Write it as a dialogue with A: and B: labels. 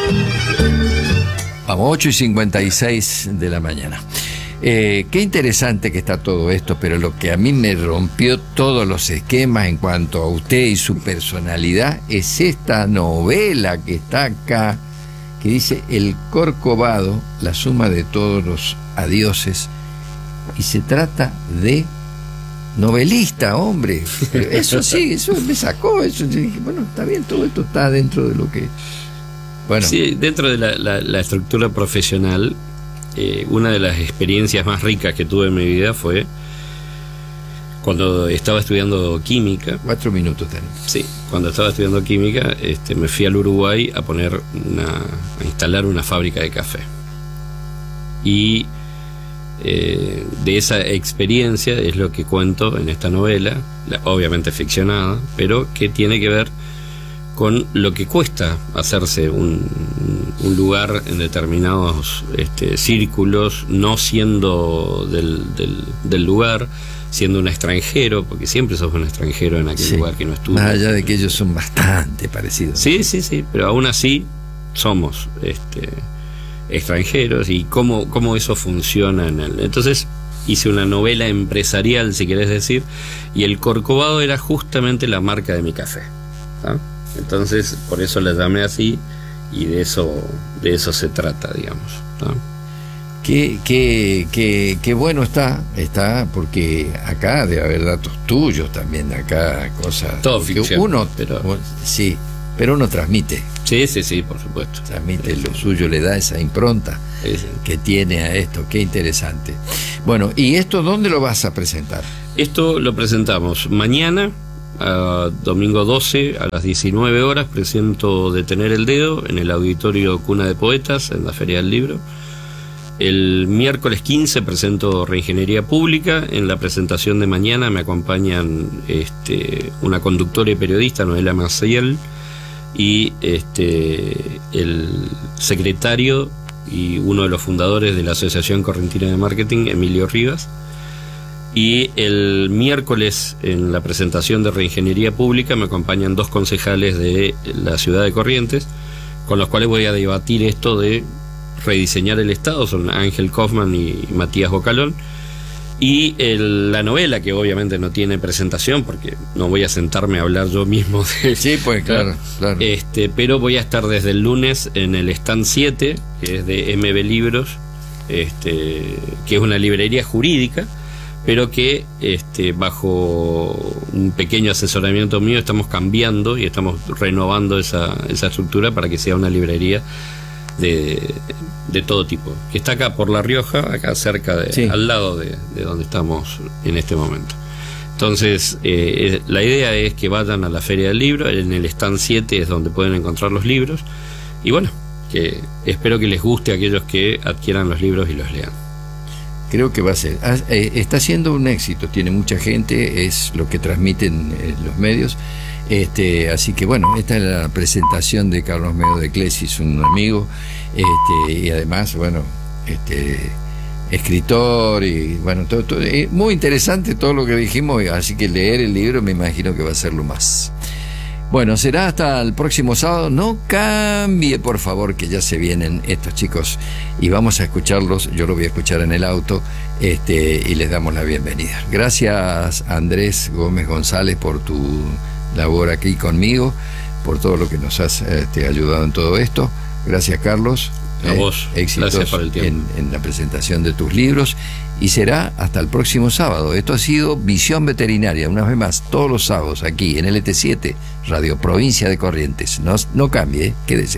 A: Vamos, 8:56 de la mañana. Qué interesante que está todo esto, pero lo que a mí me rompió todos los esquemas en cuanto a usted y su personalidad es esta novela que está acá, que dice El Corcovado, la suma de todos los adioses, y se trata de novelista, hombre. Pero eso sí, eso me sacó, eso yo dije, bueno, está bien, todo esto está dentro de lo que... Bueno.
B: Sí, dentro de la estructura profesional, una de las experiencias más ricas que tuve en mi vida fue cuando estaba estudiando química.
A: 4 minutos tenemos.
B: Sí, cuando estaba estudiando química, me fui al Uruguay a instalar una fábrica de café. Y de esa experiencia es lo que cuento en esta novela, obviamente ficcionada, pero que tiene que ver con lo que cuesta hacerse un lugar en determinados círculos, no siendo del lugar, siendo un extranjero, porque siempre sos un extranjero en aquel lugar que no estudias.
A: Más allá de que ellos son bastante parecidos.
B: Sí, pero aún así somos extranjeros, y cómo eso funciona entonces hice una novela empresarial, si querés decir, y El Corcovado era justamente la marca de mi café, ¿tá? Entonces por eso la llamé así, y de eso se trata, digamos, ¿no?
A: Qué bueno está, porque acá debe haber datos tuyos también, acá cosas.
B: Todo ficción.
A: Pero uno transmite.
B: Sí, por supuesto.
A: Transmite lo suyo, le da esa impronta que tiene a esto. Qué interesante. Bueno, ¿y esto dónde lo vas a presentar?
B: Esto lo presentamos mañana, domingo 12 a las 19 horas. Presento Detener el Dedo en el Auditorio Cuna de Poetas, en la Feria del Libro. El miércoles 15 presento Reingeniería Pública. En la presentación de mañana me acompañan una conductora y periodista, Noela Maciel, y el secretario y uno de los fundadores de la Asociación Correntina de Marketing, Emilio Rivas. Y el miércoles, en la presentación de Reingeniería Pública, me acompañan 2 concejales de la ciudad de Corrientes, con los cuales voy a debatir esto de rediseñar el Estado. Son Ángel Kaufman y Matías Bocalón. Y la novela, que obviamente no tiene presentación, porque no voy a sentarme a hablar yo mismo de...
A: Sí, pues claro.
B: Pero voy a estar desde el lunes en el stand 7, que es de MB Libros, que es una librería jurídica, pero que bajo un pequeño asesoramiento mío estamos cambiando y estamos renovando esa estructura para que sea una librería de todo tipo, que está acá por La Rioja, acá cerca al lado de donde estamos en este momento. Entonces la idea es que vayan a la Feria del Libro. En el stand 7 es donde pueden encontrar los libros, y bueno, que espero que les guste a aquellos que adquieran los libros y los lean.
A: Creo que va a ser, está siendo un éxito, tiene mucha gente, es lo que transmiten los medios. Así que bueno, esta es la presentación de Carlos Medo de Clesis, un amigo, y además, bueno, escritor, y bueno, todo, muy interesante todo lo que dijimos, así que leer el libro me imagino que va a ser lo más. Bueno, será hasta el próximo sábado. No cambie, por favor, que ya se vienen estos chicos y vamos a escucharlos. Yo lo voy a escuchar en el auto, y les damos la bienvenida. Gracias, Andrés Gómez González, por tu labor aquí conmigo, por todo lo que nos has ayudado en todo esto. Gracias, Carlos.
B: A vos.
A: Éxitos.
B: Gracias por el tiempo.
A: En la presentación de tus libros, y será hasta el próximo sábado. Esto ha sido Visión Veterinaria, una vez más, todos los sábados aquí en LT7, Radio Provincia de Corrientes. No cambie, quédese.